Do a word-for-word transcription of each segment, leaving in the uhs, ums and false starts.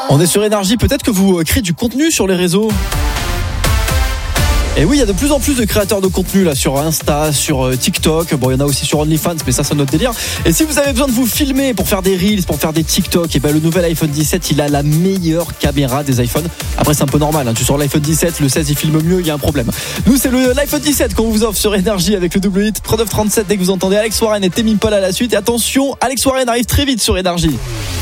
On est sur Énergie, peut-être que vous créez du contenu sur les réseaux. Et oui, il y a de plus en plus de créateurs de contenu là sur Insta, sur TikTok. Bon, il y en a aussi sur OnlyFans, mais ça, c'est notre délire. Et si vous avez besoin de vous filmer pour faire des Reels, pour faire des TikTok, et ben le nouvel iPhone dix-sept, il a la meilleure caméra des iPhones. Après, c'est un peu normal, hein. Tu sors l'iPhone dix-sept, le seize, il filme mieux, il y a un problème. Nous, c'est le, l'iPhone dix-sept qu'on vous offre sur Énergie avec le double hit trente-neuf trente-sept dès que vous entendez Alex Warren et Tame Impala à la suite. Et attention, Alex Warren arrive très vite sur Énergie.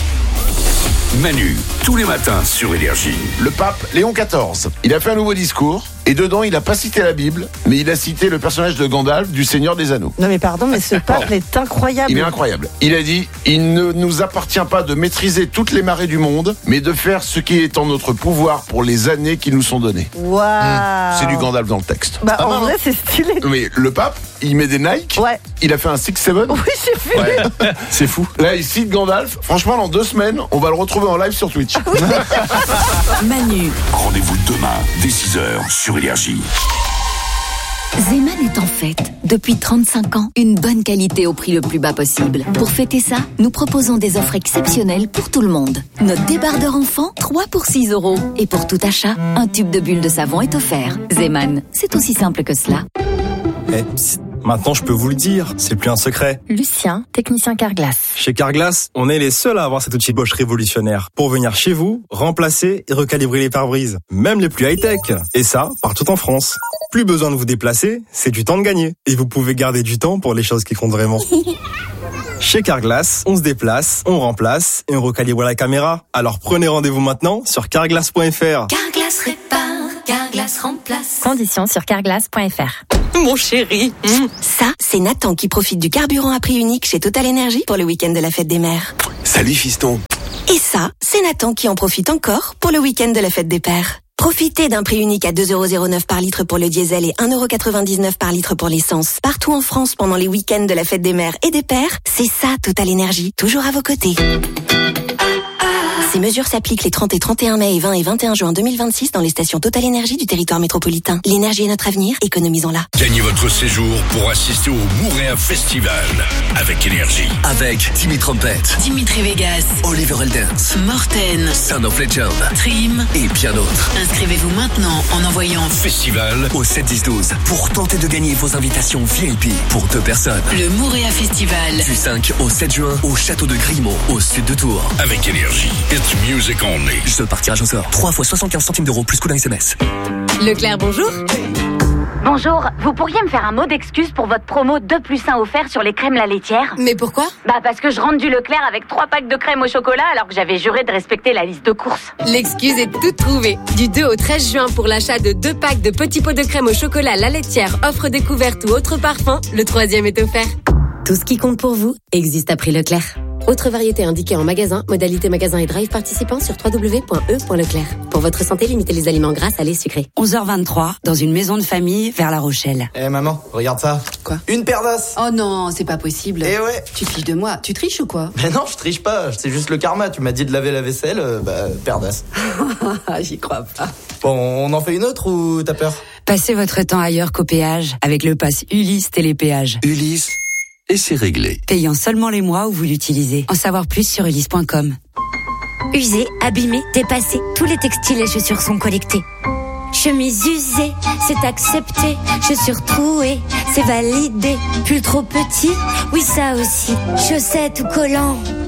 Manu, tous les matins sur Énergie. Le pape Léon quatorze, il a fait un nouveau discours et dedans il n'a pas cité la Bible, mais il a cité le personnage de Gandalf du Seigneur des Anneaux. Non mais pardon, mais ce pape est incroyable. Il est incroyable. Il a dit, il ne nous appartient pas de maîtriser toutes les marées du monde, mais de faire ce qui est en notre pouvoir pour les années qui nous sont données. Waouh. Mmh. C'est du Gandalf dans le texte. Bah ah, en bah, vrai c'est stylé. Mais le pape, il met des Nike. Ouais. Il a fait un six seven. Oui, j'ai vu. Ouais. C'est fou. Là, il cite Gandalf. Franchement, dans deux semaines, on va le retrouver en live sur Twitch. Oui. Manu. Rendez-vous demain, dès six heures, sur Énergie. Zeman est en fête, depuis trente-cinq ans, une bonne qualité au prix le plus bas possible. Pour fêter ça, nous proposons des offres exceptionnelles pour tout le monde. Notre débardeur enfant, trois pour six euros. Et pour tout achat, un tube de bulles de savon est offert. Zeman, c'est aussi simple que cela. Eh, psst, maintenant je peux vous le dire, c'est plus un secret. Lucien, technicien Carglass. Chez Carglass, on est les seuls à avoir cet outil Bosch révolutionnaire pour venir chez vous, remplacer et recalibrer les pare-brises, même les plus high-tech. Et ça, partout en France. Plus besoin de vous déplacer, c'est du temps de gagner. Et vous pouvez garder du temps pour les choses qui comptent vraiment. Chez Carglass, on se déplace, on remplace et on recalibre la caméra. Alors prenez rendez-vous maintenant sur carglass point f r. Carglass répare, Carglass remplace. Conditions sur carglass point f r. Mon chéri. Mmh. Ça, c'est Nathan qui profite du carburant à prix unique chez Total Energy pour le week-end de la fête des mères. Salut fiston. Et ça, c'est Nathan qui en profite encore pour le week-end de la fête des pères. Profitez d'un prix unique à deux euros zéro neuf par litre pour le diesel et un euro quatre-vingt-dix-neuf par litre pour l'essence. Partout en France pendant les week-ends de la fête des mères et des pères, c'est ça Total Energy, toujours à vos côtés. Ces mesures s'appliquent les trente et trente et un mai et vingt et vingt et un juin deux mille vingt-six dans les stations Total Energy du territoire métropolitain. L'énergie est notre avenir, économisons-la. Gagnez votre séjour pour assister au Moorea Festival avec Énergie. Avec Timmy Trumpet, Dimitri Vegas, Oliver Eldens, Morten, Sound of Legend, Trim et bien d'autres. Inscrivez-vous maintenant en envoyant Festival au sept dix douze pour tenter de gagner vos invitations V I P pour deux personnes. le Moorea Festival. Du cinq au sept juin au château de Grimaud, au sud de Tours. Avec Énergie. It's music only. Juste par tirage au sort. trois fois soixante-quinze centimes d'euros plus coup d'un S M S. Leclerc, bonjour. Bonjour, vous pourriez me faire un mot d'excuse pour votre promo deux plus un offert sur les crèmes la laitière? Mais pourquoi? Bah parce que je rentre du Leclerc avec trois packs de crème au chocolat alors que j'avais juré de respecter la liste de courses. L'excuse est toute trouvée. Du deux au treize juin pour l'achat de deux packs de petits pots de crème au chocolat la laitière, offre découverte ou autre parfum, le troisième est offert. Tout ce qui compte pour vous existe à prix Leclerc. Autre variété indiquée en magasin, modalité magasin et drive participant sur w w w point e point leclerc. Pour votre santé, limitez les aliments gras, salés, sucrés. onze heures vingt-trois, dans une maison de famille vers La Rochelle. Eh hey, maman, regarde ça. Quoi? Une paire d'as. Oh non, c'est pas possible. Eh ouais. Tu te fiches de moi. Tu triches ou quoi? Mais non, je triche pas. C'est juste le karma. Tu m'as dit de laver la vaisselle, euh, bah, paire d'as. J'y crois pas. Bon, on en fait une autre ou t'as peur? Passez votre temps ailleurs qu'au péage avec le pass Ulysse Télépéage. Ulysse, et c'est réglé. Payant seulement les mois où vous l'utilisez. En savoir plus sur ulysse point com. Usés, abîmés, dépassés, tous les textiles et chaussures sont collectés. Chemise usée, c'est accepté. Chaussures trouées, c'est validé. Pull trop petit, oui ça aussi. Chaussettes ou collants,